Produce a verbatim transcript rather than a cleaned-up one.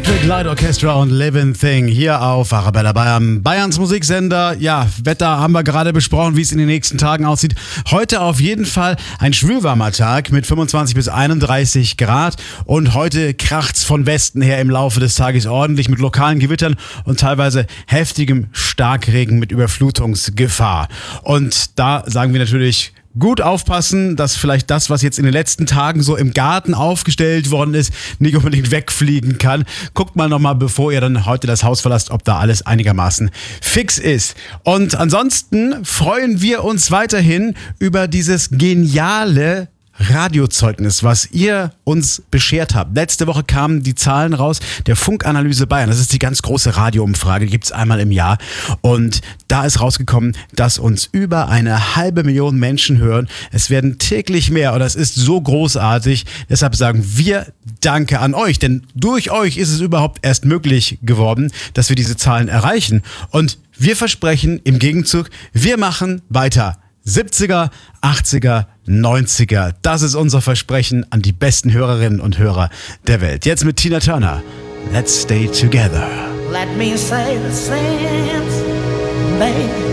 Electric Light Orchestra und Living Thing hier auf Arabella Bayern, Bayerns Musiksender. Ja, Wetter haben wir gerade besprochen, wie es in den nächsten Tagen aussieht. Heute auf jeden Fall ein schwülwarmer Tag mit fünfundzwanzig bis einunddreißig Grad und heute kracht's von Westen her im Laufe des Tages ordentlich mit lokalen Gewittern und teilweise heftigem Starkregen mit Überflutungsgefahr. Und da sagen wir natürlich: gut aufpassen, dass vielleicht das, was jetzt in den letzten Tagen so im Garten aufgestellt worden ist, nicht unbedingt wegfliegen kann. Guckt mal nochmal, bevor ihr dann heute das Haus verlasst, ob da alles einigermaßen fix ist. Und ansonsten freuen wir uns weiterhin über dieses geniale Radiozeugnis, was ihr uns beschert habt. Letzte Woche kamen die Zahlen raus der Funkanalyse Bayern. Das ist die ganz große Radioumfrage, die gibt es einmal im Jahr. Und da ist rausgekommen, dass uns über eine halbe Million Menschen hören. Es werden täglich mehr und das ist so großartig. Deshalb sagen wir Danke an euch, denn durch euch ist es überhaupt erst möglich geworden, dass wir diese Zahlen erreichen. Und wir versprechen im Gegenzug, wir machen weiter. siebziger, achtziger, neunziger. Das ist unser Versprechen an die besten Hörerinnen und Hörer der Welt. Jetzt mit Tina Turner. Let's stay together. Let me say the same, baby.